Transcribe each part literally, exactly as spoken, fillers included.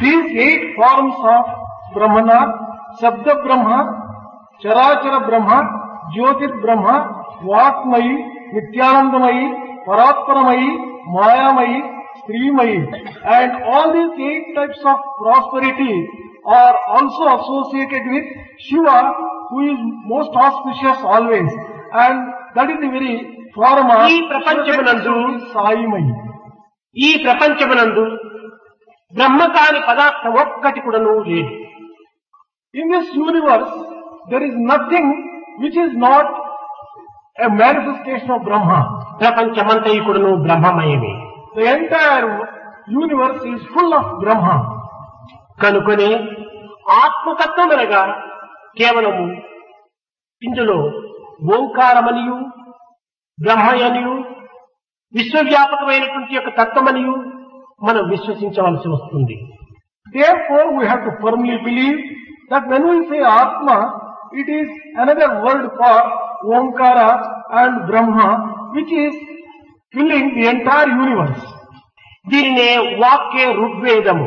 These eight forms of Brahmana, Sabda Brahma, Charachara Brahma, Jyotir Brahma, Vatmayi, Nityanandamayi, Paratparamayi, Mayamayi, Srimayi, and all these eight types of prosperity are also associated with Shiva, who is most auspicious always, and that is the very form of ఈ ప్రపంచమునందు Saimayi. ఈ ప్రపంచమునందు బ్రహ్మ కాని పదార్థం ఒక్కటి కూడాను లేదు. In this universe, there is nothing which is not a manifestation of Brahma. ప్రపంచమంతా కూడాను బ్రహ్మమయమే. The entire universe is full of Brahma. కనుకనే ఆత్మతత్వమనగా కేవలము ఇందులో ఓంకారమనియు బ్రహ్మయనియు విశ్వవ్యాపకమైనటువంటి యొక్క తత్వమనియు మనం విశ్వసించవలసి వస్తుంది. Therefore, we have to firmly believe that when we say Atma, it is another word for Omkara and Brahma, which is filling the entire universe. దీనినే వాక్య ఋగ్వేదము.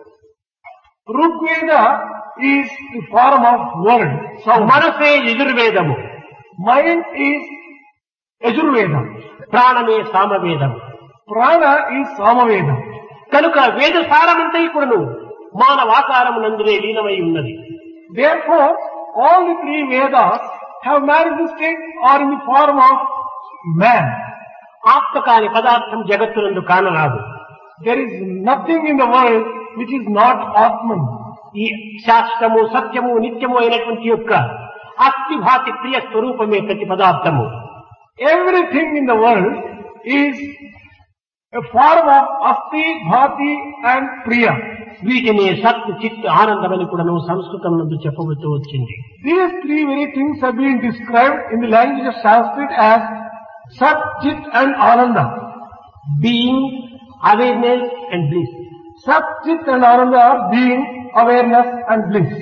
Rigveda is the form of word. So, మనసే యజుర్వేదము. mind is Yajurveda. ప్రాణమే సామవేదము. Prana is Samaveda. కనుక వేద సారమంతా కూడాను మానవాకారమునందునే లీనమై ఉన్నది. Therefore, all the three Vedas have manifested or in the form of man. ఆత్మ కాని పదార్థం జగత్తునందు కానరాదు. There is nothing in the world which is not Atman. ఈ శాశ్వతము సత్యము నిత్యము అయినటువంటి యొక్క అస్థిభాతి ప్రియ స్వరూపమే ప్రతి పదార్థము. Everything in the world is a form of Asti, Bhati and Priya. వీటిని సత్ చిత్ ఆనందమని కూడా సంస్కృతం నందు చెప్పబడుతూ వచ్చింది. These three very things have been described in the language of Sanskrit as Sat, Chit and Ananda. Being, awareness and bliss. Sat, Chit and Ananda are being, awareness and bliss.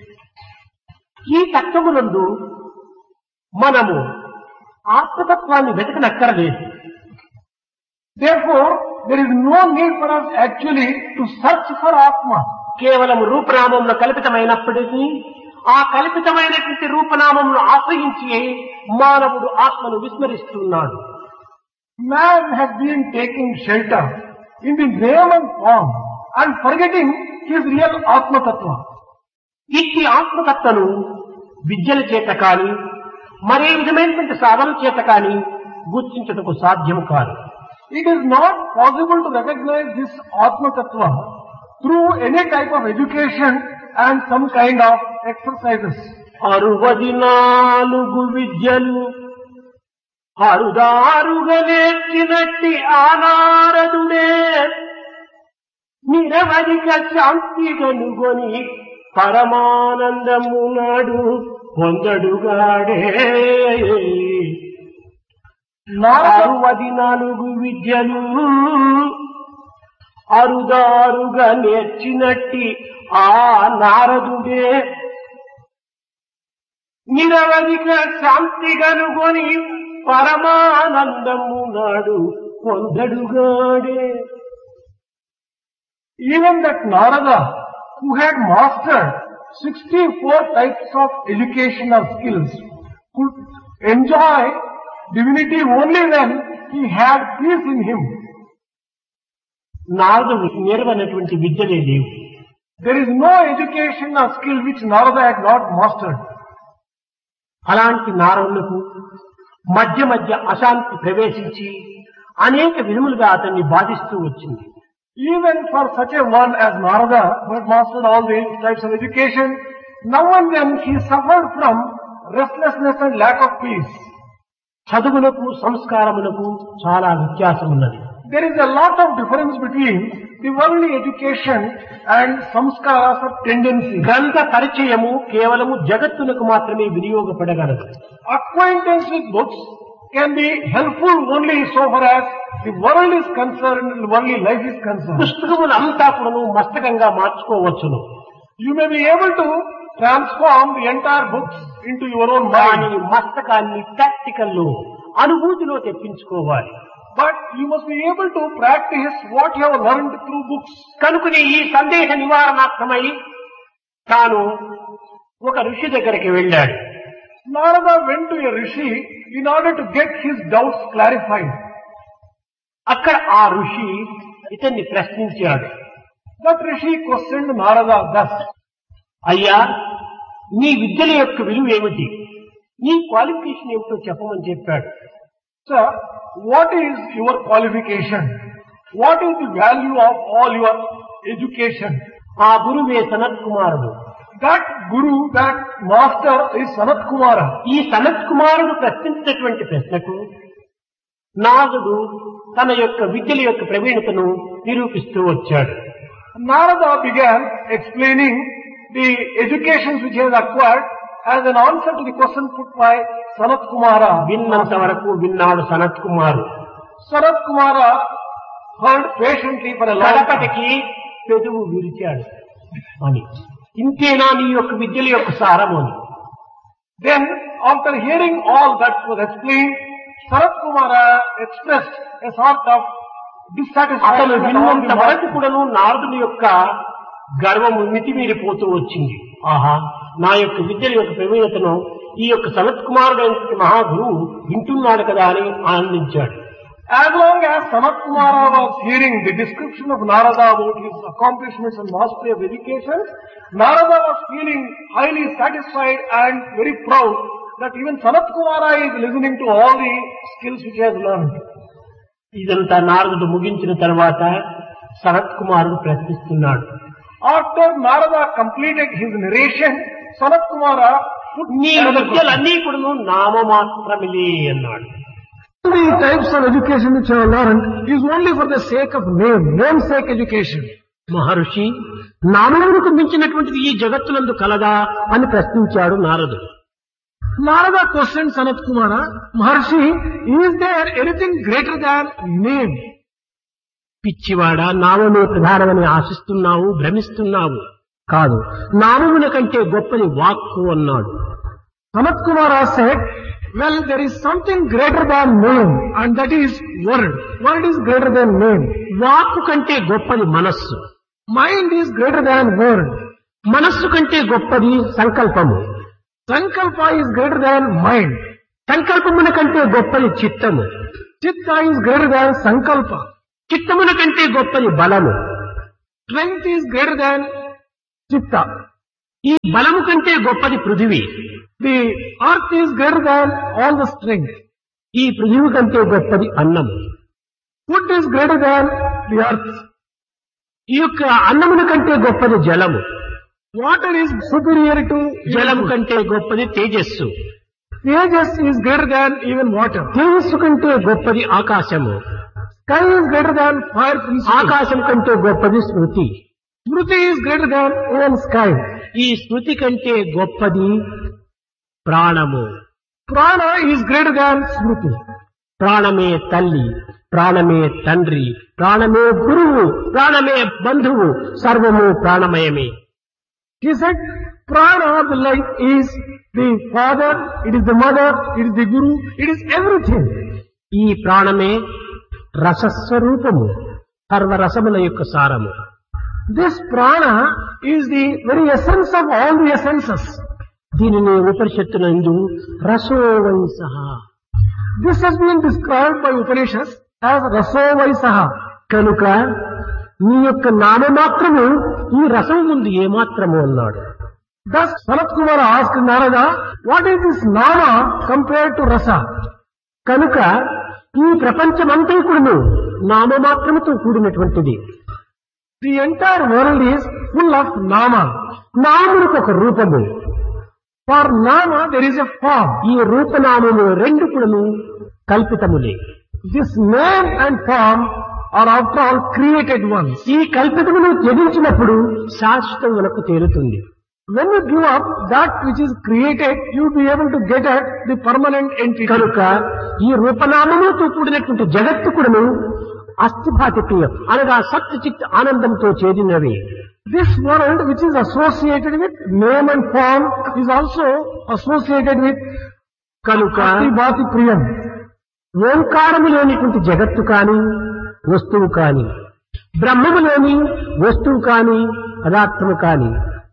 ఈ తత్వమునందు మనము ఆత్మతత్వాన్ని వెతకనక్కరలేదు. Therefore, there is no need for us actually to search for Atma. కేవలం రూపనామంలో కల్పితమైనప్పటికీ ఆ కల్పితమైనటువంటి రూపనామమును ఆశ్రయించి మానవుడు ఆత్మను విస్మరిస్తున్నాడు. Man has been taking shelter in the name and form and forgetting his real Atma Tattva. ఇట్టి ఆత్మతత్వను విద్యల చేత కాని మరే విధమైనటువంటి సాధన చేత కాని గుర్తించటకు సాధ్యము కాదు. It is not possible to recognize this Atma Tattva through any type of education and some kind of exercises. అరువది నాలుగు విద్యలు అరుదారుగా నేర్చినట్టి ఆనారదుడే నిరవధిక శాంతి కనుగొని పరమానందము నాడు పొందడుగాడే. అరువది నాలుగు విద్యలు అరుదారుగా నేర్చినట్టి ఆ నారదుడే నిరవధిక శాంతి కనుగొని పరమానందము నాడు పొందడుగాడే. Even that Narada, who had mastered sixty-four types of educational skills, could enjoy divinity only when he had peace in him. నారదుడు నేర్వనటువంటి విద్యలే లేవు. There is no education or skill which Narada had not mastered. అలాంటి నారదులకు మధ్య మధ్య అశాంతి ప్రవేశించి అనేక విధములుగా అతన్ని బాధిస్తూ వచ్చింది. Even for such a one as Narada, who had mastered all these types of education, now and then he suffered from restlessness and lack of peace. చదువులకు సంస్కారములకు చాలా వ్యత్యాసం ఉన్నది. There is a lot of difference between the worldly education and samskaras or tendencies. గ్రంథ పరిచయము కేవలము జగత్తునకు మాత్రమే వినియోగపడగలదు. Acquaintance with books can be helpful only so far as the world is concerned and worldly life is concerned. పుస్తకములు అంతా కూడాను మస్తకంగా మార్చుకోవచ్చును. You may be able to transform the entire books into your own కానీ mind. మస్తకాన్ని ప్రాక్టికల్లో అనుభూతిలో తెప్పించుకోవాలి. But you must be able to practice what you have learned through books. కనుకని ఈ సందేహ నివారణార్థమై తాను ఒక ఋషి దగ్గరికి వెళ్ళాడు. Narada went to a rishi in order to get his doubts clarified. అక్కడ ఆ ఋషి ఇతన్ని ప్రశ్నించాడు. That rishi questioned Narada thus. అయ్యా, నీ విద్యల యొక్క విలువ ఏమిటి, నీ క్వాలిఫికేషన్ ఏమిటో చెప్పమని చెప్పాడు. Sir, what is your qualification? What is the value of all your education? ఆ గురువే సనత్ కుమారుడు. That guru, that master is Sanat Kumara. ఈ సనత్ కుమారుడు ప్రశ్నించినటువంటి ప్రశ్నకు నారదుడు తన యొక్క విద్యల యొక్క ప్రవీణతను నిరూపిస్తూ వచ్చాడు. Narada began explaining the educations which he has acquired as an answer to the question put by Sanat Kumara. విన్నంత వరకు విన్నాడు సనత్ కుమారుడు. Sanat Kumara heard patiently for a long time. కడపటికి పెదవు విరిచాడు అని, ఇంతేనా నీ యొక్క విద్యల యొక్క సారము అని. Then, after hearing all that was explained, Sanat Kumara expressed a sort of అతను dissatisfaction. విన్నంత వరకు కూడాను నారదుని యొక్క గర్వము మితిమీరిపోతూ వచ్చింది. ఆహా, నా యొక్క విద్యల యొక్క ప్రవీణతను ఈ యొక్క సనత్ కుమారుడు మహాగురువు వింటున్నాడు కదా అని ఆనందించాడు. As long as Sanat Kumara was hearing the description of Narada about his accomplishments and mastery of education, Narada was feeling highly satisfied and very proud that even Sanat Kumara is listening to all the skills which he has learned. ఇదంతా నారదుడు ముగించిన తర్వాత సనత్ కుమారుడు ప్రశ్నిస్తున్నాడు. After Narada completed his narration, Sanat Kumara put నీ విద్యలన్నీ కూడాను నామమాత్రమిలే అన్నాడు. the types of education which I have learned is only for the sake of name, namesake education. మహర్షి, నామమునకు మించినటువంటిది ఈ జగత్తునందు కలదా అని ప్రశ్నించాడు నారదుడు. Narada questioned Sanat Kumara, Maharshi, is there anything greater than name? పిచ్చివాడా, నామమే ప్రధానమని ఆశిస్తున్నావు, భ్రమిస్తున్నావు. కాదు, నామమున కంటే గొప్పది వాక్కు అన్నాడు. Sanat Kumara said, well, there is something greater than name, and that is word. Word is greater than name. వాక్కు కంటే గొప్పది మనస్సు. Mind is greater than word. మనస్సు కంటే గొప్పది సంకల్పము. Sankalpa is greater than mind. సంకల్పమున కంటే గొప్పది చిత్తము. Chitta is greater than Sankalpa. చిత్తమున కంటే గొప్పది బలము. Strength is greater than Chitta. ఈ బలము కంటే గొప్పది పృథివీ. The earth is greater than all the strength. ఈ పృథివీ కంటే గొప్పది అన్నము. Food is greater than the earth. ఈ యొక్క అన్నమున కంటే గొప్పది జలము. Water is superior to జలము కంటే గొప్పది తేజస్సు. Tejas is greater than even water. తేజస్సు కంటే గొప్పది ఆకాశము. Sky is greater than fire principle. ఆకాశం కంటే గొప్పది స్మృతి. Smruti is greater than even sky. ఈ స్మృతి కంటే గొప్పది ప్రాణము. Prana is greater than Smruti. ప్రాణమే తల్లి, ప్రాణమే తండ్రి, ప్రాణమే గురువు, ప్రాణమే బంధువు, సర్వము ప్రాణమయమే. He said, Prana, the life, is the father, it is the mother, it is the guru, it is everything. ఈ ప్రాణమే రసస్వరూపము, సర్వరసముల యొక్క సారము. This prana is the very essence of all the essences. దీనిని ఉపనిషత్తునందు రసోవైసః. This has been described by Upanishads as rasovaisaha. కనుక నీ యొక్క నామమాత్రము ఈ రసం ముందు ఏమాత్రము అన్నాడు. Thus Sanat Kumara asked Narada, what is this nama compared to rasa? కనుక ఈ ప్రపంచమంతా కూడాను నామమాత్రముతో కూడినటువంటిది. The entire world is full of nama. నాములకు ఒక రూపము. For nama there is a form. ఈ రూపనామము రెండు కూడాను కల్పితములే. This name and form are after all created ones. ఈ కల్పితమును త్యజించినప్పుడు శాశ్వతమునకు తేలుతుంది. When you give up that which is created, you will be able to get at the permanent entity. కనుక ఈ రూపనామములతో కూడినటువంటి జగత్తు కూడాను అస్థిభాతిక్రియ అనగా సత్ చిత్ ఆనందంతో చేరినవి. This world which is associated with name and form is also associated with కనుక Asti Bhati Priyam. ఓంకారము లేనిటువంటి జగత్తు కాని వస్తువు కాని, బ్రహ్మము లేని వస్తువు కాని యథార్థము కాని,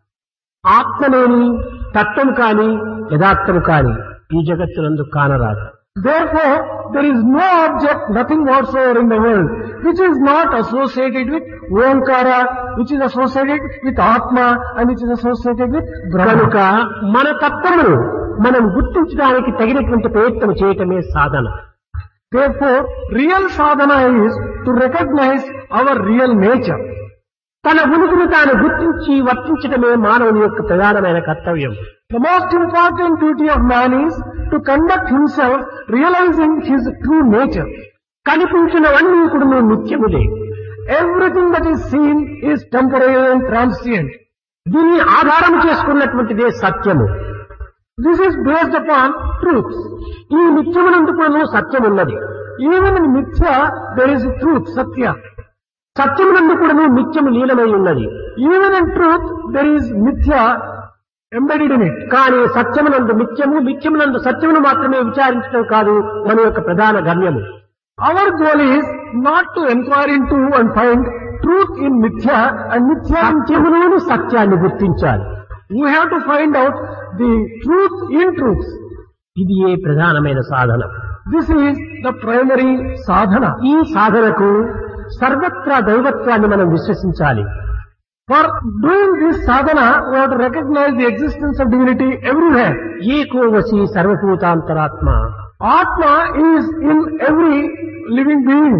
ఆత్మ లేని తత్వము కాని యథార్థము కాని ఈ జగత్తునందు కానరాదు. Therefore, there is no object, nothing whatsoever in the world, which is not associated with Omkara, which is associated with Atma, and which is associated with Brahma. కనుక మన తత్వమును మనం గుర్తించడానికి తగినటువంటి ప్రయత్నం చేయటమే సాధన. Therefore, real sadhana is to recognize our real nature. తన ఉనికిని తాను గుర్తించి వర్తించడమే మానవుని యొక్క ప్రధానమైన కర్తవ్యం. The most important duty of man is to conduct himself realizing his true nature. కనిపించినవన్నీ కూడా నిత్యములే. Everything that is seen is temporary and transient. దీన్ని ఆధారం చేసుకున్నటువంటిదే సత్యము. This is based upon truth. ఈ నిత్యమునందు కూడా సత్యం ఉన్నది. Even in Mithya, there is truth, Satya. సత్యమునందు కూడా నిత్యము లీనమై ఉన్నది. Even in truth, there is Mithya embedded in it. కానీ సత్యమునందు నిత్యము, నిత్యమునందు సత్యమును మాత్రమే విచారించడం కాదు మన యొక్క ప్రధాన గమ్యము. Our goal is not to inquire into and find truth in Mithya and Mithya in సత్యములోని సత్యాన్ని గుర్తించాలి. We have to find out the truth in truth. ఇది ఏ ప్రధానమైన సాధన. This is the primary sadhana. ఈ సాధనకు సర్వత్రా దైవత్వాన్ని మనం విశ్వసించాలి. For doing this sadhana, we have to recognize the existence of divinity everywhere. ఏకో వసి సర్వభూతాంతరాత్మ. Atma is in every living being.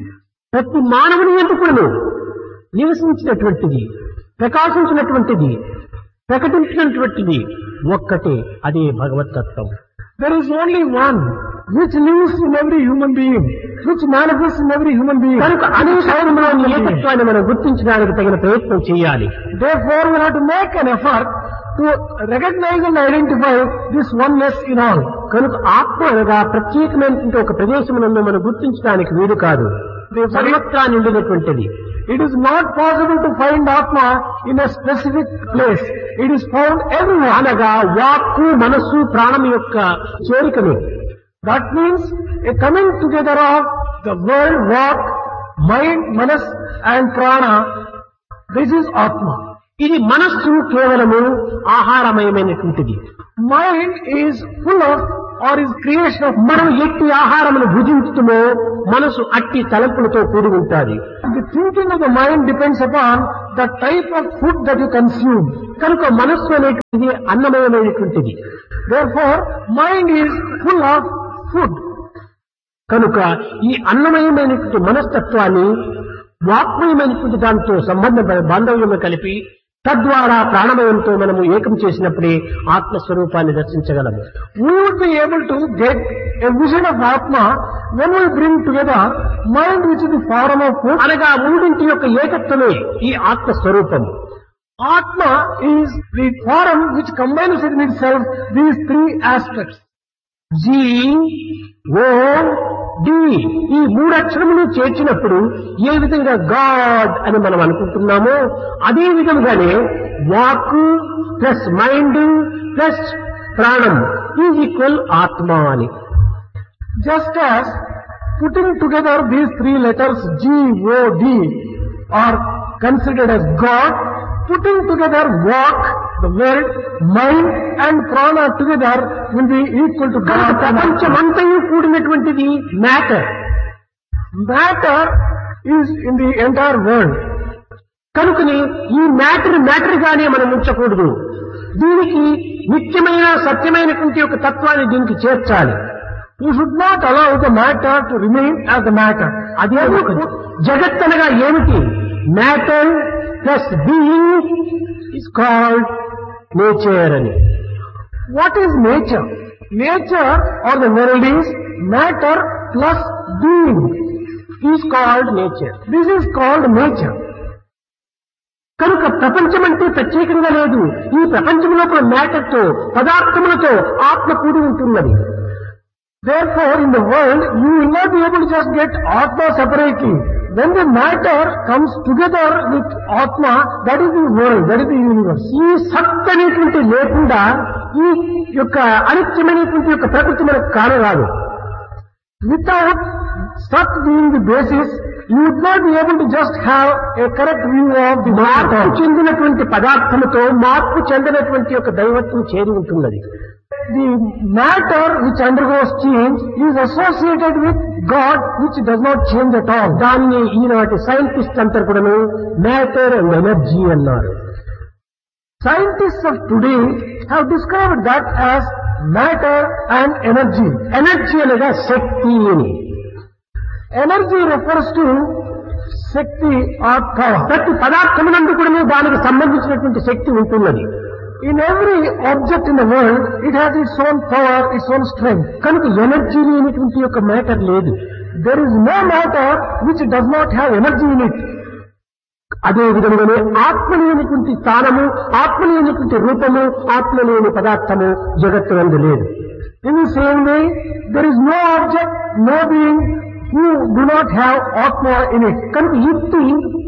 ప్రతి మానవుని ఎందుకు నివసించినటువంటిది, ప్రకాశించినటువంటిది, ప్రకటించినటువంటిది ఒక్కటే, అదే భగవతత్వం. There is only one which lives in every human being, which manifests in every human being. కనుక అనేక సమయంలో ఏకత్వాన్ని మనం గుర్తించడానికి తగిన ప్రయత్నం చేయాలి. Therefore, we have to make an effort to recognize and identify this oneness in all. కనుక ఆత్మ అనగా ప్రత్యేకమైనటువంటి ఒక ప్రదేశమునందు మనం గుర్తించడానికి వీలు కాదు. సర్వత్రా నిండినటువంటిది. It is not possible to find Atma in a specific place. It is found everywhere. అనగా వాక్కు, మనస్సు, ప్రాణం యొక్క చేరికని. That means a coming together of the world, walk, mind, manas and prana. This is Atma. ఇది మనస్సు కేవలము ఆహారమయమైనటువంటిది. Mind is full of or is creation of. మనం ఎట్టి ఆహారమును భుజించుతుమో మనసు అట్టి తలంపులతో కూడి ఉంటుంది. The thinking of the mind depends upon the type of food that you consume. కనుక మనస్సు అనేటువంటిది అన్నమయమైనటువంటిది. Therefore, mind is full of food. కనుక ఈ అన్నమయమైనటువంటి మనస్తత్వాన్ని వాక్మయమైనటువంటి దాంతో సంబంధ బాంధవ్యము కలిపి తద్వారా ప్రాణమయంతో మనము ఏకం చేసినప్పుడే ఆత్మస్వరూపాన్ని దర్శించగలము. We would be able to get a vision of Atma when we bring together mind, which is the form of food. అనగా మూడింటి యొక్క ఏకత్వమే ఈ ఆత్మస్వరూపం. Atma is the form which combines in itself these three aspects. G, oh, D ఈ మూడు అక్షరములు చేర్చినప్పుడు ఏ విధంగా God అని మనం అనుకుంటున్నామో అదే విధంగానే వాక్ ప్లస్ మైండ్ ప్లస్ ప్రాణం ఈజ్ ఈక్వల్ ఆత్మ అని. Just as putting together these three letters G, O, D are considered as God, putting together walk, the world, mind and prana together will be equal to God. ప్రపంచమంతయు కూడినటువంటిది matter. Matter is in the entire world. కనుకని ఈ matter matter గానే మనం ఉంచకూడదు. దీనికి నిత్యమైన సత్యమైనటువంటి ఒక తత్వాన్ని దీనికి చేర్చాలి. You should not allow the matter to remain as the matter. అదే జగత్ అనగా ఏమిటి? Matter plus being is called nature అని. What is nature? Nature or the world is matter plus being is called nature. This is called nature. కనుక ప్రపంచం అంటే ప్రత్యేకంగా లేదు. ఈ ప్రపంచంలో కూడా మ్యాటర్తో పదార్థములతో ఆత్మ కూడి ఉంటున్నది. Therefore, in the world, you will not be able to just get Atma separately. When the matter comes together with Atma, that is the world, that is the universe. ఈ సత్ అనేటువంటి లేకుండా ఈ యొక్క అనిత్యమైనటువంటి యొక్క ప్రకృతి మనకు కానరాదు. Without Sat being the basis, you would not be able to just have a correct view of the మార్పు matter. చెందినటువంటి పదార్థముతో మార్పు చెందినటువంటి ఒక దైవత్వం చేరి ఉంటున్నది. The matter which undergoes change is associated with God, which does not change at all. దాన్ని ఈనాటి సైంటిస్ట్ అంతా కూడాను మ్యాటర్ అండ్ ఎనర్జీ అన్నారు. Scientists of today have discovered that as matter and energy. Energy అనగా శక్తి అని. Energy refers to Shakti or power. ప్రతి పదార్థమునందు కూడా దానికి సంబంధించినటువంటి శక్తి ఉంటున్నది. In every object in the world, it has its own power, its own strength. కనుక energy లేనటువంటి యొక్క మ్యాటర్ లేదు. There is no matter which does not have energy in it. అదే విధంగానే ఆత్మ లేనటువంటి స్థానము, ఆత్మ లేనటువంటి రూపము, ఆత్మ లేని పదార్థము జగత్తునందు లేదు. In the same way, there is no object, no being who do not have Atma in it. కనుక యుక్తి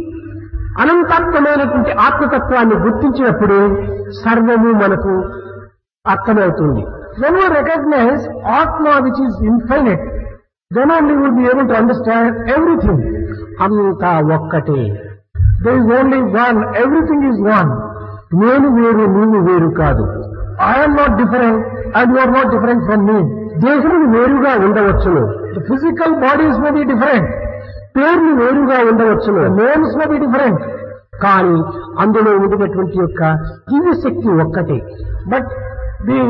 అనంతాత్మమైనటువంటి ఆత్మతత్వాన్ని గుర్తించినప్పుడు సర్వము మనకు అర్థమవుతుంది. When we recognize Atma which is infinite, then only we will be able to understand everything. అంతా ఒక్కటే. There is only one, everything is one. నేను వేరు, నీవు వేరు కాదు. I am not different and you are not different from me. దేహములు వేరుగా ఉండవచ్చును. The physical bodies may be different. పేర్లు వేరుగా ఉండవచ్చును. The names may be different. కానీ అందులో ఉండినటువంటి యొక్క దివ్య శక్తి ఒక్కటే. But the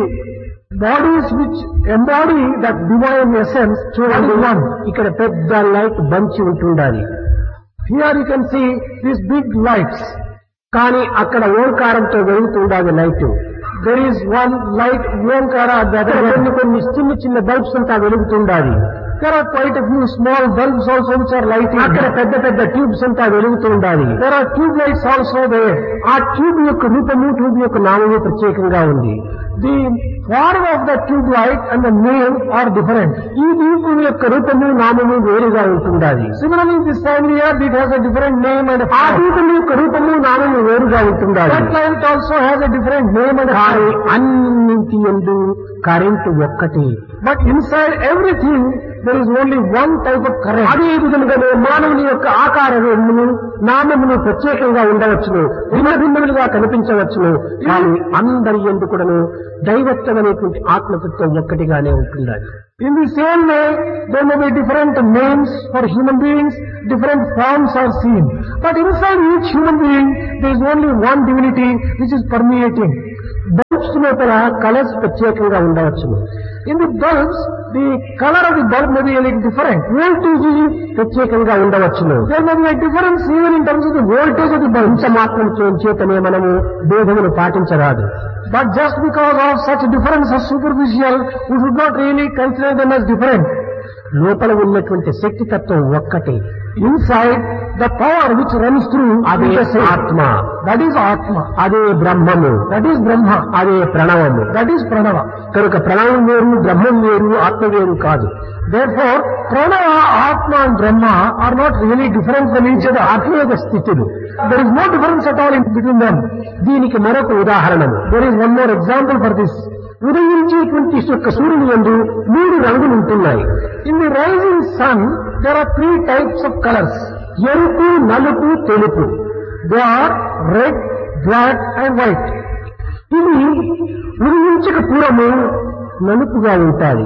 bodies which embody that divine essence, చూడండి, is one. ఇక్కడ పెద్ద లైట్ బంచి ఉంటుండాలి. Here you can see these big lights. కానీ అక్కడ ఓంకారంతో వెలుగుతుండాలి light. There is one light, Onkara, at the other end. కొన్ని కొన్ని చిన్న చిన్న బల్బ్స్ అంతా వెలుగుతుండాలి. There are quite a few small bulbs also which are lighting. అక్కడ పెద్ద పెద్ద ట్యూబ్స్ అంతా వెలుగుతుండాలి. There are tube lights also there. ఆ ట్యూబ్ యొక్క రూపము, ట్యూబ్ యొక్క నామము ప్రత్యేకంగా ఉంది. The form of the tube light and the name are different. ఈ దీపం యొక్క రూపము, నామము వేరుగా ఉంటుండాలి. Similarly, this chandelier, it has a different name and a ఆ form. దీపం యొక్క రూపము, నామము వేరుగా ఉంటుండాలి. That light also has a different name and a కానీ form. అన్నింటి యందు కరెంటు ఒక్కటే. But inside everything, there is only one type of current. అదే విధముగానే మానవుని యొక్క ఆకారమును, నామమును ప్రత్యేకంగా ఉండవచ్చును, భిన్న భిన్నములుగా కనిపించవచ్చును. కానీ అందరి యందు కూడాను దైవత్వం అనేటువంటి ఆత్మతత్వం ఒక్కటిగానే ఉంటుండాలి. In the same way, there may be different names for human beings, different forms are seen. But inside each human being, there is only one divinity which is permeating. Bulbs లోపల కలర్స్ ప్రత్యేకంగా ఉండవచ్చును. In the bulbs, the color of the bulb may be a little different. Voltage ప్రత్యేకంగా ఉండవచ్చును. There may be a difference even in terms of the voltage of the bulb. ఇంత మాత్రం చేతనే మనము భేదమును పాటించరాదు. But just because of such differences superficial, we should not really consider them as different. లోపల ఉన్నటువంటి శక్తి తత్వం ఒక్కటే. Inside, the power which runs through, అదే is the same. ఆత్మ, That is Atma. అదే బ్రహ్మము, That is Brahma. అదే ప్రణవము. That is Pranava. కనుక ప్రణవం వేరు, బ్రహ్మం వేరు, ఆత్మ వేరు కాదు. Therefore, Pranava, Atma and Brahma are not really different from each other. అభేద స్థితులు. There is no difference at all in between them. దీనికి మరొక ఉదాహరణము. There is one more example for this. ఉదయించేటువంటి యొక్క సూర్యుని యందు మూడు రంగులు ఉంటున్నాయి. In the rising sun, there are three types of colors. ఎరుపు, నలుపు, తెలుపు. They are red, black and white. ఇవి ఉదయించక పూర్వము నలుపుగా ఉంటాయి.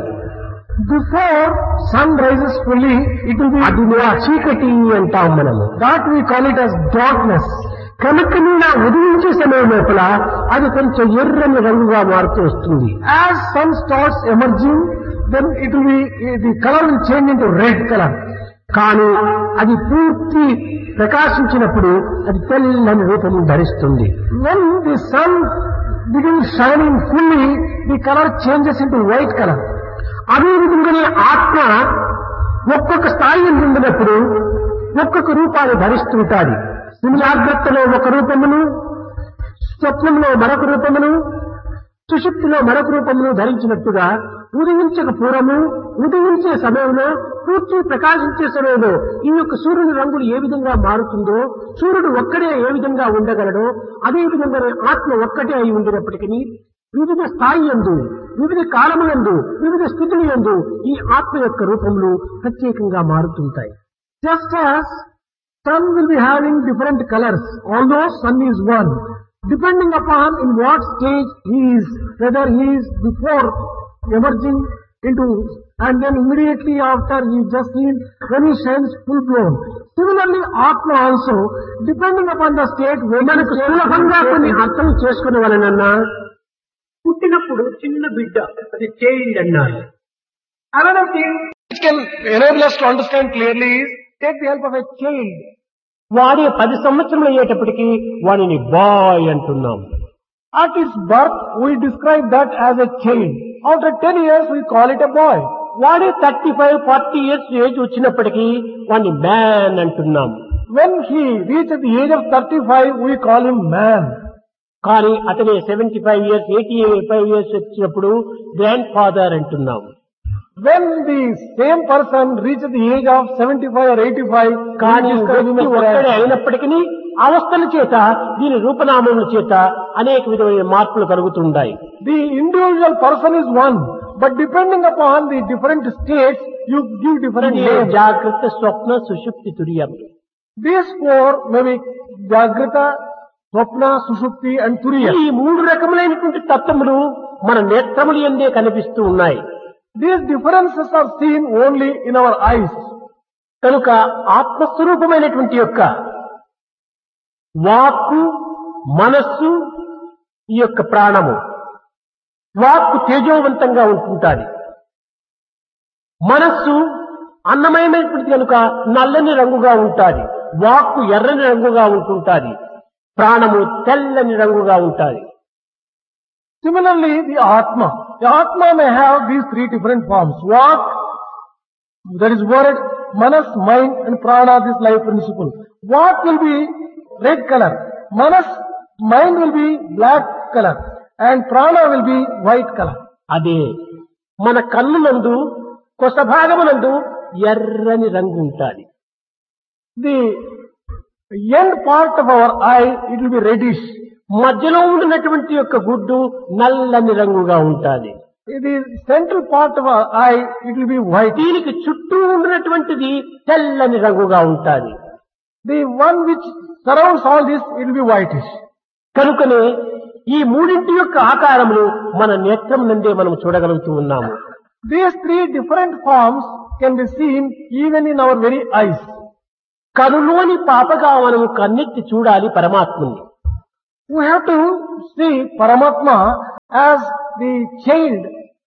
Before sun rises fully, it will be అది చీకటి అంటాం మనము. that we call it as darkness. కనుకని నా ఉదయించే సమయం లోపల అది కొంచెం ఎర్రని రంగుగా మారుతూ వస్తుంది. As sun starts emerging, then it will be, the color will change into red color. కానీ అది పూర్తి ప్రకాశించినప్పుడు అది తెల్లని రూపం ధరిస్తుంది. When the sun begins shining fully, the color changes into white color. అదే విధంగానే ఆత్మ ఒక్కొక్క స్థాయి ఉండినప్పుడు ఒక్కొక్క రూపాన్ని ధరిస్తుంటాది. జాగ్రత్తలో ఒక రూపమును, స్వప్నంలో మరొక రూపమును, సుషుప్తిలో మరొక రూపమును ధరించినట్టుగా ఉదయించక పూర్వము, ఉదయించే సమయంలో, పూర్తి ప్రకాశించే సమయంలో ఈ యొక్క సూర్యుని రంగులు ఏ విధంగా మారుతుందో, సూర్యుడు ఒక్కడే ఏ విధంగా ఉండగలడో, అదే విధంగానే ఆత్మ ఒక్కటే అయి ఉండినప్పటికీ వివిధ స్థాయి యందు వివిధ కాలములందు వివిధ స్థితులందు ఈ ఆత్మ యొక్క రూపములు ప్రత్యేకంగా మారుతుంటాయి. Just as sun will be having different colors, although sun is one, depending upon in what stage he is, whether he is before emerging into and then immediately after he just seen when he shines full blown. Similarly, Atma also, depending upon the state, మనకు సులభంగా కొన్ని అర్థం చేసుకునే వాళ్ళనన్నా పుట్టినప్పుడు చిన్న బిడ్డ అది child అన్నారు. Another thing which can enable us to understand clearly is take the help of a child. వాడి పది సంవత్సరములు అయ్యేటప్పటికీ వాడిని బాయ్ అంటున్నాం. At its birth, we describe that as a child. After ten years, we call it a boy. వాడి thirty five forty years age వచ్చినప్పటికీ వాడిని man అంటున్నాం. When he reaches the age of thirty-five, we call him man. కానీ అతనే seventy five years eighty five years వచ్చినప్పుడు grand father అంటున్నాం. When the same person reaches the age of seventy-five or eighty-five, కానీ వ్యక్తి ఒక్కడే అయినప్పటికీ అవస్థల చేత దీని రూపనామముల చేత అనేక విధమైన మార్పులు కలుగుతుంటాయి. The individual person is one, but depending upon the different states, you give different names. జాగ్రత్త, స్వప్న, సుషుప్తి, తురియం. These four may be Jagrata, Swapna, Sushupti and Turiya. ఈ మూడు రకములైనటువంటి తత్వములు మన నేత్రములు యందే కనిపిస్తూ ఉన్నాయి. These differences are seen only in our eyes. కనుక ఆత్మస్వరూపమైనటువంటి యొక్క వాక్కు, మనస్సు, ఈ యొక్క ప్రాణము. వాక్కు తేజోవంతంగా ఉంటుంటాది. మనస్సు అన్నమయమైనటువంటి కనుక నల్లని రంగుగా ఉంటాది. వాక్కు ఎర్రని రంగుగా ఉంటుంటాది. ప్రాణము తెల్లని రంగుగా ఉంటాది. Similarly, the Atma. The Atma may have these three different forms. Vak, that is word, Manas, mind and Prana, this life principle. Vak will be red color. Manas, mind will be black color. And Prana will be white color. అదే మన కన్నునందు కొస భాగమునందు ఎర్రని రంగు ఉంటాది. The end part of our eye, it will be reddish. మధ్యలో ఉన్నటువంటి యొక్క గుడ్డు నల్లని రంగుగా ఉంటాది. The central part of our eye, it will be white. దీనికి చుట్టూ ఉన్నటువంటిది తెల్లని రంగుగా ఉంటాది. The one which surrounds all this, it will be whitish. కనుకనే ఈ మూడింటి యొక్క ఆకారములు మన నేత్రం నుండే మనం చూడగలుగుతూ ఉన్నాము. These three different forms can be seen even in our very eyes. కనులోని పాపగా మనము కన్నెత్తి చూడాలి పరమాత్మని. We have to see Paramatma as the child.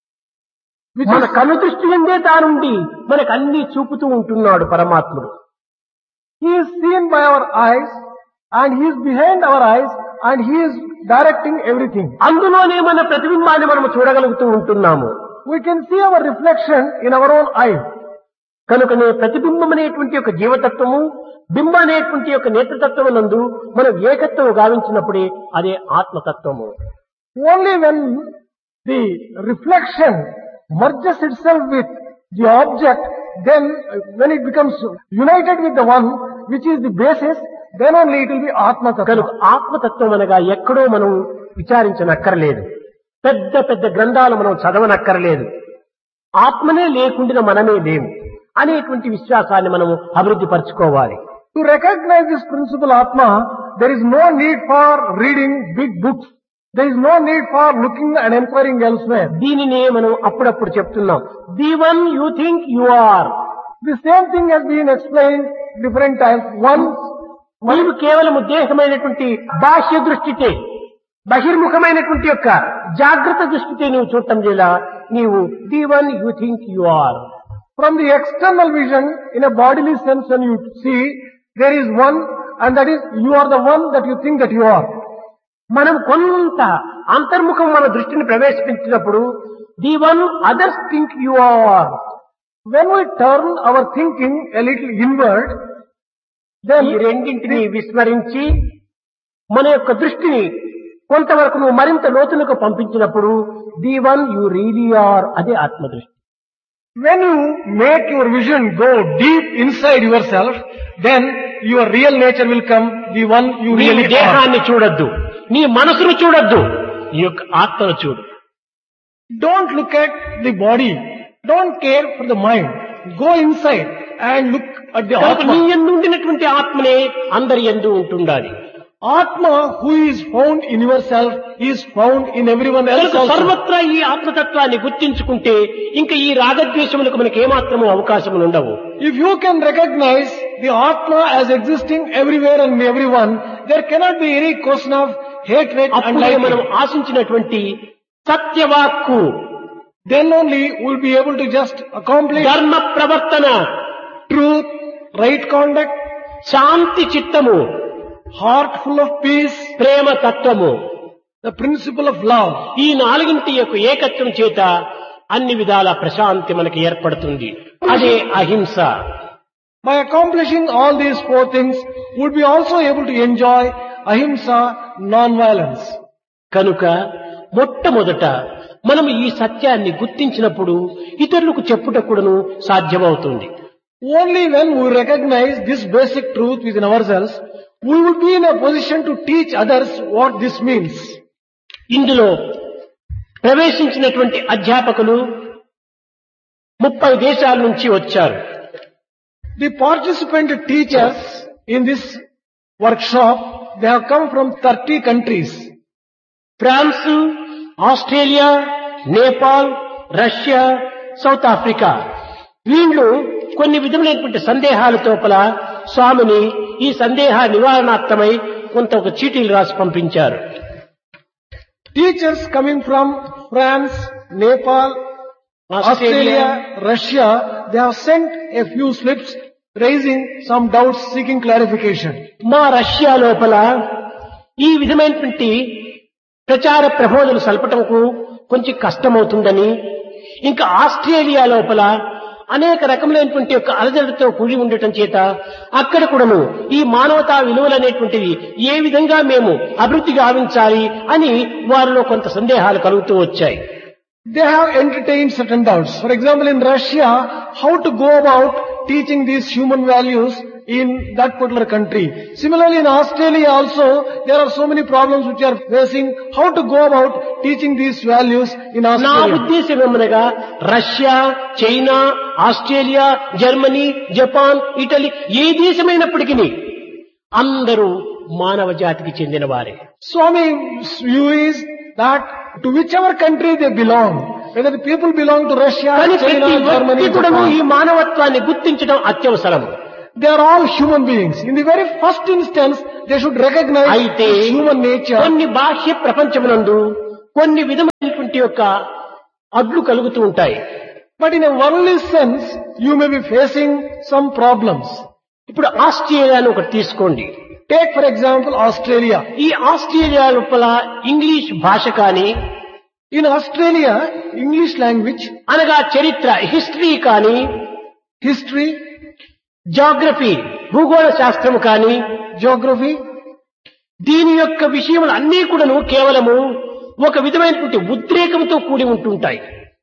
మన కన్ను దృష్టి ఎందే తానుండి మనకు అన్ని చూపుతూ ఉంటున్నాడు పరమాత్ముడు. He is seen by our eyes and he is behind our eyes and he is directing everything. అందులోనే మన ప్రతిబింబాన్ని మనము చూడగలుగుతూ ఉంటున్నాము. We can see our reflection in our own eyes. కనుకనే ప్రతిబింబం అనేటువంటి యొక్క జీవతత్వము, బింబ అనేటువంటి యొక్క నేత్రతత్వము నందు మనం ఏకత్వం గావించినప్పుడే అదే ఆత్మతత్వము. Only when the reflection merges itself with the object, then when it becomes united with the one which is the basis, then only it will be Atma Tattva. కనుక ఆత్మతత్వం అనగా ఎక్కడో మనం విచారించనక్కర్లేదు. పెద్ద పెద్ద గ్రంథాలు మనం చదవనక్కర్లేదు. ఆత్మనే లేకుండా మనమే లేము అనేటువంటి విశ్వాసాన్ని మనము అభివృద్ధి పరచుకోవాలి. To recognize this principle Atma, there is no need for reading big books. There is no need for looking and inquiring elsewhere. దీనినే మనం అప్పుడప్పుడు చెప్తున్నాం. The one you think you are. The same thing has been explained different times. Once, నీవు కేవలం ఉద్దేశమైనటువంటి బాహ్య దృష్టితే, బహిర్ముఖమైనటువంటి యొక్క జాగ్రత్త దృష్టితే నీవు చూడటం లేదా, నీవు the one you think you are. from the external vision, in a bodily sense, when you see, there is one, and that is, you are the one that you think that you are. మనం కొంత అంతర్ముఖం మన దృష్టిని ప్రవేశించినప్పుడు the one others think you are. When we turn our thinking a little inward, then ఈ రెండింటిని విస్మరించి మన యొక్క దృష్టిని కొంతవరకు నువ్వు మరింత లోతులకు పంపించినప్పుడు the one you really are, అదే ఆత్మదృష్టి. When you make your vision go deep inside yourself, then your real nature will come, the one you really are. నీ దేహాన్ని చూడొద్దు, నీ మనసును చూడొద్దు, నీ యొక్క ఆత్మను చూడు. Don't look at the body. Don't care for the mind. Go inside and look at the కనుక నీ Atma. యందు ఉండినటువంటి ఆత్మనే అందరి యందు ఉంటుండాలి. Atma who is found in yourself is found in everyone else కనుక also. సర్వత్రా ఈ ఆత్మతత్వాన్ని గుర్తించుకుంటే ఇంకా ఈ రాగద్వేషములకు మనకి ఏమాత్రము అవకాశములు ఉండవు. If you can recognize the Atma as existing everywhere and everyone, there cannot be any question of hatred and అప్పుడే మనం liking. ఆశించినటువంటి సత్యవాక్కు, Then only we'll be able to just accomplish ధర్మ ప్రవర్తన, truth, right conduct, శాంతి చిత్తము, heart full of peace, ప్రేమ తత్వము, the principle of love. ఈ నాలుగింటి యొక్క ఏకత్వం చేత అన్ని విధాల ప్రశాంతి మనకి ఏర్పడుతుంది. అదే అహింస. By accomplishing all these four things, we'll be also able to enjoy ahimsa, non-violence. కనుక మొట్టమొదట మనం ఈ సత్యాన్ని గుర్తించినప్పుడు ఇతరులకు చెప్పుటకుడును సాధ్యమవుతుంది. Only when we recognize this basic truth within ourselves, we will be in a position to teach others what this means. ఇందులో ప్రవేశించినటువంటి అధ్యాపకులు ముప్పై దేశాల నుంచి వచ్చారు. The participant teachers in this workshop, they have come from thirty countries. France, Australia, Nepal, Russia, south Africa. వీళ్ళు కొన్ని విధములైనటువంటి సందేహాల తోపల స్వామిని ఈ సందేహ నివారణార్థమై కొంత ఒక చీటీలు రాసి పంపించారు. Teachers coming from France, Nepal, Australia, Russia, they have sent a few slips raising some doubts, seeking clarification. మా రష్యా లోపల ఈ విధమైనటువంటి ప్రచార ప్రబోధనలు సల్పటంకు కొంచెం కష్టమవుతుందని, ఇంకా ఆస్ట్రేలియా లోపల అనేక రకములైనటువంటి యొక్క అలజడితో కూడి ఉండటం చేత అక్కడ కూడాను ఈ మానవతా విలువలు అనేటువంటివి ఏ విధంగా మేము అభివృద్ధి గావించాలి అని వారిలో కొంత సందేహాలు కలుగుతూ వచ్చాయి. They have entertained certain doubts. For example, in Russia, how to go about teaching these human values in that particular country. Similarly, in Australia also, there are so many problems which are facing how to go about teaching these values in నా Australia. ఉద్దేశం ఏమనగా Russia, China, Australia, Germany, Japan, Italy ఏ దేశమైనప్పటికీ అందరూ మానవ జాతికి చెందిన వారే. Swami's view is that to whichever country they belong, whether the people belong to Russia, కానీ China, ప్రతి Germany, వ్యక్తి కూడాను ఈ Japan, మానవత్వాన్ని గుర్తించడం అత్యవసరం. they are all human beings. In the very first instance, they should recognize అయితే this human nature. కొన్ని బాహ్య ప్రపంచమునందు కొన్ని విధమైనటువంటి యొక్క అడ్లు కలుగుతూ ఉంటాయి. But in a worldly sense, you may be facing some problems. ఇప్పుడు ఆస్ట్రేలియాను ఒకటి తీసుకోండి. Take for example Australia. ఈ ఆస్ట్రేలియా లోపల ఇంగ్లీష్ భాష కానీ, In Australia, English language, అనగా చరిత్ర హిస్టరీ కానీ, history, జాగ్రఫీ భూగోళ శాస్త్రము కానీ, geography, దీని యొక్క విషయములు అన్నీ కూడాను కేవలము ఒక విధమైనటువంటి ఉద్రేకంతో కూడి ఉంటుంటాయి.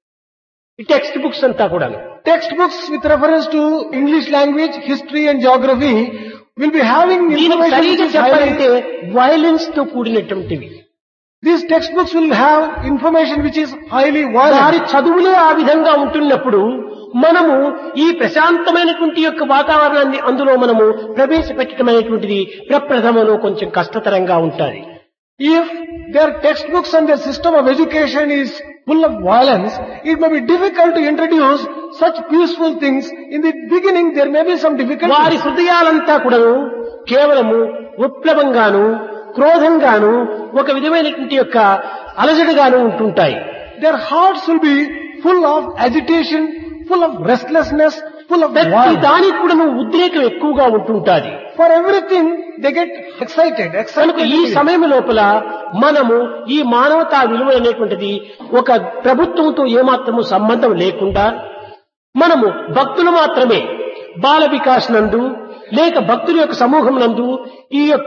ఈ టెక్స్ట్ బుక్స్ అంతా కూడాను textbooks with reference to English language, history and geography will be having దీనికి information which సరిగా is చెప్పాలంటే highly, వైలెన్స్ తో కూడినటువంటివి. these textbooks will have information which is highly వారి violent. చదువులే ఆ విధంగా ఉంటున్నప్పుడు మనము ఈ ప్రశాంతమైనటువంటి యొక్క వాతావరణాన్ని అందులో మనము ప్రవేశపెట్టడం అనేటువంటిది ప్రప్రథమలో కొంచెం కష్టతరంగా ఉంటుంది. If their textbooks and their system of education is full of violence, it may be difficult to introduce such peaceful things. In the beginning, there may be some వారి difficulties. హృదయాలంతా కూడాను కేవలము విప్లవంగాను, క్రోధంగాను, ఒక విధమైనటువంటి యొక్క అలజడిగాను ఉంటుంటాయి. Their hearts will be full of agitation, full of restlessness, full of ప్రతి violence. దానికి కూడా ఉద్రేకం ఎక్కువగా ఉంటుంటాది. For everything, they get excited, కనుక ఈ excited. సమయం లోపల మనము ఈ మానవతా విలువ అనేటువంటిది ఒక ప్రభుత్వంతో ఏమాత్రము సంబంధం లేకుండా మనము భక్తులు మాత్రమే బాల వికాస్ నందు లేక భక్తుల యొక్క సమూహం నందు ఈ యొక్క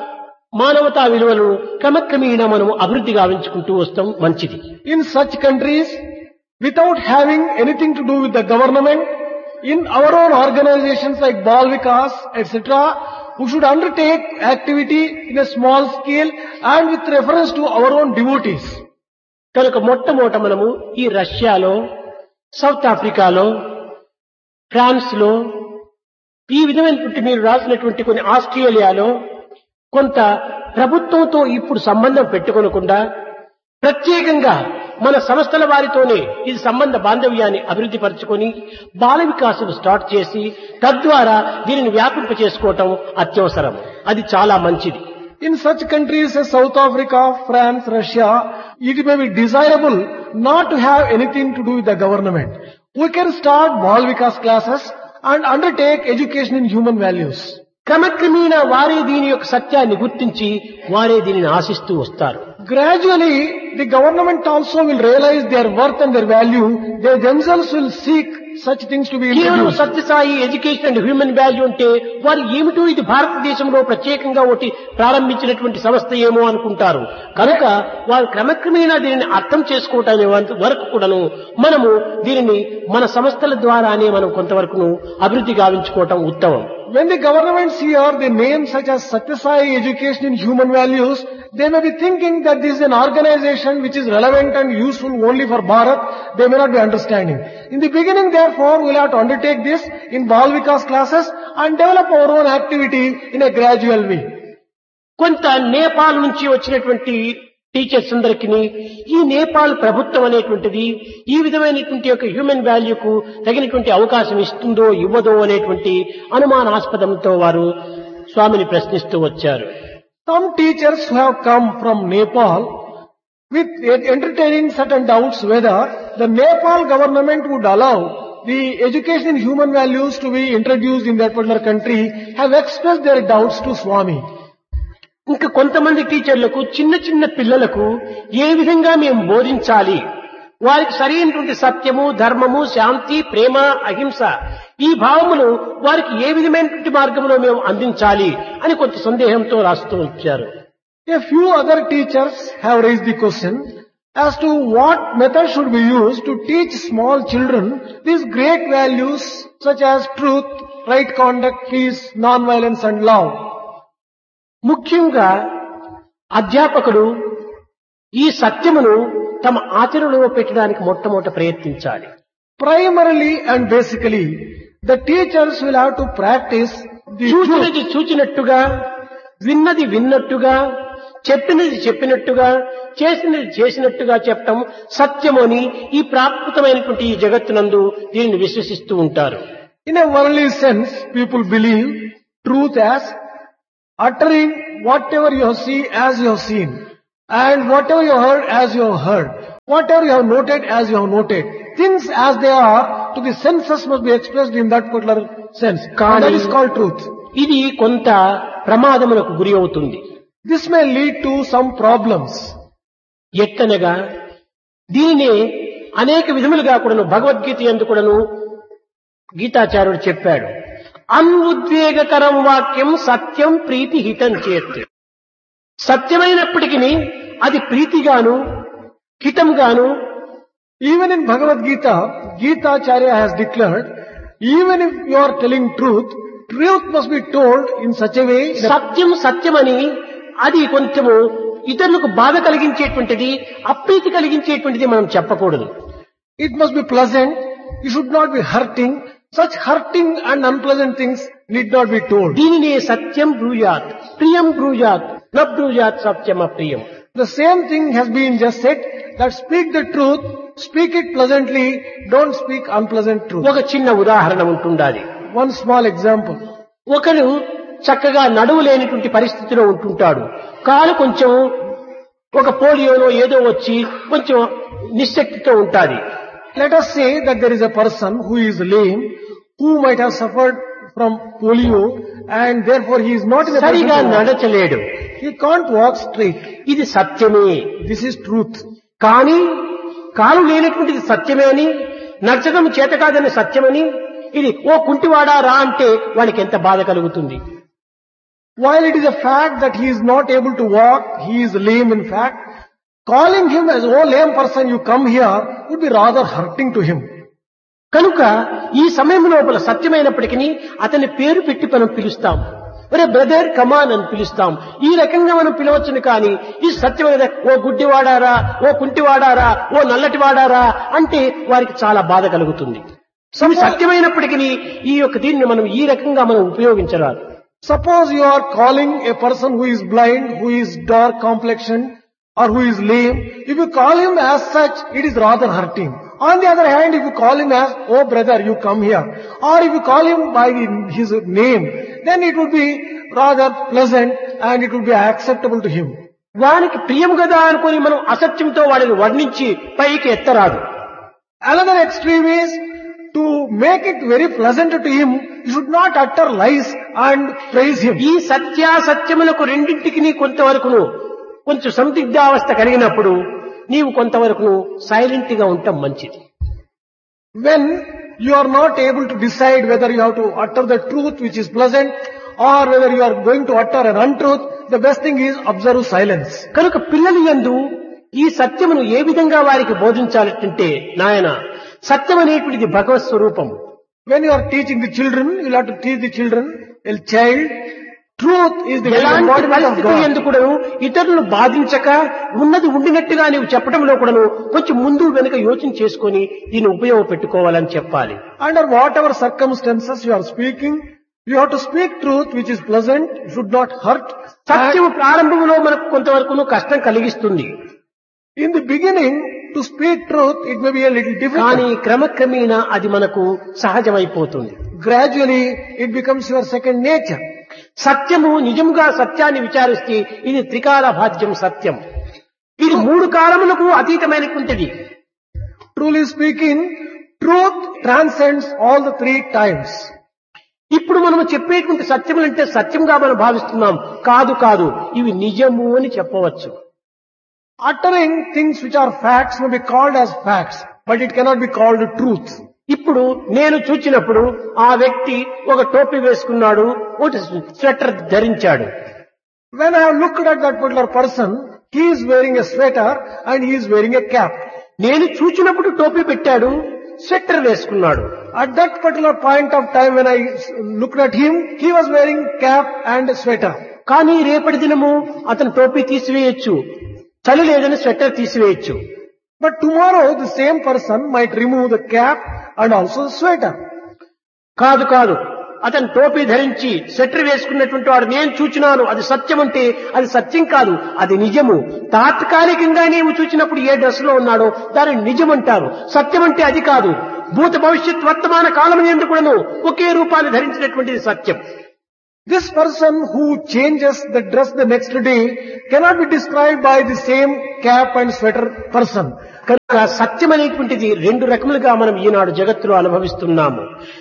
మానవతా విలువలను క్రమక్రమేణా మనం అభివృద్ధి గావించుకుంటూ వస్తాం మంచిది. In such countries, without having anything to do with the government, in our own organizations like Bal Vikas, et cetera, we should undertake activity in a small scale and with reference to our own devotees. కనుక మొట్టమొదట మనము ఈ రష్యాలో, south ఆఫ్రికాలో, France లో, ఈ విధమైనటువంటి మీరు రాసినటువంటి కొన్ని ఆస్ట్రేలియాలో కొంత ప్రభుత్వంతో ఇప్పుడు సంబంధం పెట్టుకోనకుండా ప్రత్యేకంగా మన సంస్థల వారితోనే ఇది సంబంధ బాంధవ్యాన్ని అభివృద్ధి పరచుకొని బాల వికాసం స్టార్ట్ చేసి తద్వారా దీనిని వ్యాపింప చేసుకోవటం అత్యవసరం. అది చాలా మంచిది. In such countries as South Africa, France, Russia, it may be desirable not to have anything to do with the government. We can start Bal Vikas classes and undertake education in human values. క్రమక్రమేణా వారే దీని యొక్క సత్యాన్ని గుర్తించి వారే దీనిని ఆశిస్తూ వస్తారు. Gradually, the government also will realize their worth and their value. They themselves will seek such things to be కేవలం introduced. Sathya Sai education and human value అంటే వారు ఏమిటో ఇది భారతదేశంలో ప్రత్యేకంగా ఒకటి ప్రారంభించినటువంటి సంస్థ ఏమో అనుకుంటారు. కనుక వారు క్రమక్రమేణా దీనిని అర్థం చేసుకోవటానికి వరకు కూడాను మనము దీనిని మన సంస్థల ద్వారానే మనం కొంతవరకును అభివృద్ధి గావించుకోవటం ఉత్తమం. When the governments hear the names such as Satyasai Education in Human Values, they may be thinking that this is an organization which is relevant and useful only for Bharat. They may not be understanding. In the beginning, therefore, we will have to undertake this in Bal Vikas classes and develop our own activity in a gradual way. కొంత నేపాల్ నుంచి వచ్చినటువంటి teachers అందరికీ ఈ నేపాల్ ప్రభుత్వం అనేటువంటిది ఈ విధమైనటువంటి యొక్క హ్యూమన్ వాల్యూకు తగినటువంటి అవకాశం ఇస్తుందో ఇవ్వదో అనేటువంటి అనుమానాస్పదంతో వారు స్వామిని ప్రశ్నిస్తూ వచ్చారు. Some teachers who have come from Nepal with entertaining certain doubts whether the Nepal government would allow the education in human values to be introduced in that particular country have expressed their doubts to Swami. ఇంకా కొంతమంది టీచర్లకు చిన్న చిన్న పిల్లలకు ఏ విధంగా మేము బోధించాలి, వారికి సరైనటువంటి సత్యము, ధర్మము, శాంతి, ప్రేమ, అహింస ఈ భావములు వారికి ఏ విధమైనటువంటి మార్గంలో మేము అందించాలి అని కొంత సందేహంతో రాస్తూ వచ్చారు. A few other teachers have raised the question as to what method should be used to teach small children these great values such as truth, right conduct, peace, non-violence and love. ముఖ్యంగా అధ్యాపకులు ఈ సత్యమును తమ ఆచరణలో పెట్టడానికి మొట్టమొదట ప్రయత్నించాలి. Primarily and basically, the teachers will have to practice the చూచినది truth. చూచినట్టుగా, విన్నది విన్నట్టుగా, చెప్పినది చెప్పినట్టుగా, చేసినది చేసినట్టుగా చెప్పటం సత్యమని ఈ ప్రాకృతమైనటువంటి ఈ జగత్తునందు దీనిని విశ్వసిస్తూ ఉంటారు. In a worldly sense, people believe truth as uttering whatever you have seen as you have seen, and whatever you have heard as you have heard, whatever you have noted as you have noted. Things as they are to the senses must be expressed in that particular sense. And that is called truth. ఇది కొంత ప్రమాదములకు గురి అవుతుంది. This may lead to some problems. ఎట్టనగా దీనినే అనేక విధములుగా కూడాను భగవద్గీత యందు కూడాను గీతాచార్యుడు చెప్పాడు. అన్ఉద్వేగకరం వాక్యం సత్యం ప్రీతి హితం చేత్. సత్యమైనప్పటికీ అది ప్రీతిగాను హితంగాను. Even in Bhagavad Gita, Gita Acharya has declared, even if you are telling truth, truth must be told in such a way that సత్యం సత్యమని అది కొంచెము ఇతరులకు బాధ కలిగించేటువంటిది, అప్రీతి కలిగించేటువంటిది మనం చెప్పకూడదు. it must be pleasant, you should not be hurting. Such hurting and unpleasant things need not be told. దీనినే సత్యం బ్రూయాత్, ప్రియం బ్రూయాత్, న బ్రూయాత్ సత్యం అప్రియం. The same thing has been just said, that speak the truth, speak it pleasantly, don't speak unpleasant truth. ఒక చిన్న ఉదాహరణ ఉంటుండాలి. One small example. ఒకరు చక్కగా నడువు లేనిటువంటి పరిస్థితిలో ఉంటుంటాడు. కాలు కొంచెం ఒక పోలియోలో ఏదో వచ్చి కొంచెం నిశ్శక్తితో ఉంటాది. Let us say that there is a person who is lame, who might have suffered from polio, and therefore he is not in a position సరిగా to walk. నడచలేడు. He can't walk straight. ఇది సత్యమే. This is truth. కానీ కాలు లేనటువంటిది సత్యమే అని, నడచడం చేత కాదని సత్యమని, ఇది ఓ కుంటివాడా రా అంటే వాడికి ఎంత బాధ కలుగుతుంది. While it is a fact that he is not able to walk, he is lame in fact, calling him as, oh lame person, you come here, would be rather hurting to him. కనుక ఈ సమయం లోపల సత్యమైనప్పటికీ అతని పేరు పెట్టి మనం పిలుస్తాం. ఒరే బ్రదర్ కమాన్ అని పిలుస్తాం. ఈ రకంగా మనం పిలవచ్చును కానీ ఈ సత్యమైన ఓ గుడ్డివాడారా, ఓ కుంటివాడారా, ఓ నల్లటివాడారా అంటే వారికి చాలా బాధ కలుగుతుంది. ఇవి సత్యమైనప్పటికీ ఈ యొక్క దీన్ని మనం ఈ రకంగా మనం ఉపయోగించరాదు. Suppose you are calling a person who is blind, who is dark complexioned, or who is lame. If you call him as such, it is rather hurting. On the other hand, if you call him as, oh brother, you come here, or if you call him by his name, then it would be rather pleasant and it would be acceptable to him. వానికి ప్రియం కదా అనుకుని మనం అసత్యంతో వాడిని వర్ణించి పైకి ఎత్తరాదు. Another extreme is to make it very pleasant to him, you should not utter lies and praise him. ఈ సత్యాసత్యములకు రెండింటికి కొంతవరకును కొంచెం సందిగ్ధావస్థ కలిగినప్పుడు నీవు కొంతవరకు సైలెంట్ గా ఉండటం మంచిది. When you are not able to decide whether you have to utter the truth which is pleasant or whether you are going to utter an untruth, the best thing is observe silence. కనుక పిల్లలు యందు ఈ సత్యమును ఏ విధంగా వారికి బోధించాలంటే నాయన సత్యం అనేటువంటిది భగవత్ స్వరూపం. When you are teaching the children, you will have to teach the children, a child, truth is the embodiment of God. ఎందుకు ఇతరులను బాధించక ఉన్నది ఉండినట్టుగా నీవు చెప్పడంలో కూడాను కొంచెం ముందు వెనుక యోచన చేసుకొని దీన్ని ఉపయోగపెట్టుకోవాలని చెప్పాలి. Under whatever circumstances you are speaking, you have to speak truth which is pleasant, should not hurt. సత్యం ప్రారంభంలో మనకు కొంతవరకు కష్టం కలిగిస్తుంది. In the beginning, to speak truth, it may be a little difficult. కానీ క్రమక్రమేణా అది మనకు సహజమైపోతుంది. Gradually, it becomes your second nature. సత్యము నిజముగా సత్యాన్ని విచారిస్తే ఇది త్రికాల భాద్యం సత్యం. ఇది మూడు కాలములకు అతీతమైనటువంటిది. Truly speaking, truth transcends all the three times. ఇప్పుడు మనం చెప్పేటువంటి సత్యములంటే సత్యంగా మనం భావిస్తున్నాం. కాదు కాదు ఇవి నిజము అని చెప్పవచ్చు. Uttering things which are facts may be called as facts, but it cannot be called truth. ఇప్పుడు నేను చూచినప్పుడు ఆ వ్యక్తి ఒక టోపీ వేసుకున్నాడు, ఒక స్వెటర్ ధరించాడు. When I have looked at that particular person, he is wearing a sweater and he is wearing a cap. నేను చూచినప్పుడు టోపీ పెట్టాడు, స్వెటర్ వేసుకున్నాడు. At that particular point of time when I looked at him, he was wearing cap and sweater. కానీ రేపటి దినము అతను టోపీ తీసివేయచ్చు, చలి లేదని స్వెటర్ తీసివేయచ్చు. But tomorrow the same person might remove the cap and also the sweater. కాదు కాదు అతను టోపీ ధరించి స్వెటర్ వేసుకున్నటువంటి వాడు నేను చూచినాను, అది సత్యం అంటే అది సత్యం కాదు, అది నిజము. తాత్కాలికంగా నీవు చూచినప్పుడు ఏ డ్రెస్ లో ఉన్నాడో దాన్ని నిజం అంటారు. సత్యం అంటే అది కాదు. భూత భవిష్యత్ వర్తమాన కాలం ఎందుకు కూడాను ఒకే రూపాన్ని ధరించినటువంటిది సత్యం. This person who changes the dress the next day cannot be described by the same cap and sweater person. కనుక సత్యం అనేటువంటిది రెండు రకములుగా మనం ఈనాడు జగత్తులో అనుభవిస్తున్నాము.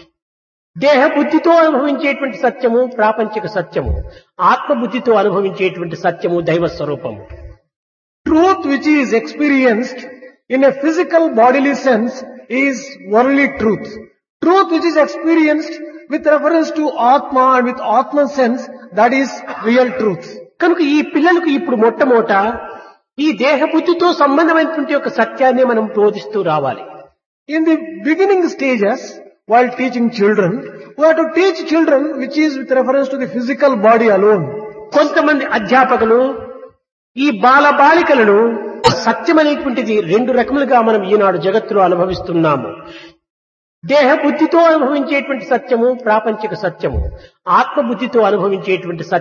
దేహ బుద్ధితో అనుభవించేటువంటి సత్యము ప్రాపంచిక సత్యము, ఆత్మబుద్ధితో అనుభవించేటువంటి సత్యము దైవ స్వరూపము. Truth which is experienced in a physical bodily sense is worldly truth. Truth which is experienced with reference to Atma and with Atma sense, that is real truth. కనుక ఈ పిల్లలకు ఇప్పుడు మొట్టమొదట ఈ దేహ బుద్ధితో సంబంధమైనటువంటి ఒక సత్యాన్ని మనం బోధిస్తూ రావాలి. In the beginning stages, while teaching children, we have to teach children which is with reference to the physical body alone. కొంతమంది అధ్యాపకులు ఈ బాల బాలికలను సత్యం అనేటువంటిది రెండు రకములుగా మనం ఈనాడు జగత్తులో అనుభవిస్తున్నాము. దేహ బుద్ధితో అనుభవించేటువంటి సత్యము ప్రాపంచిక సత్యము, ఆత్మబుద్ధితో అనుభవించేటువంటి సత్యం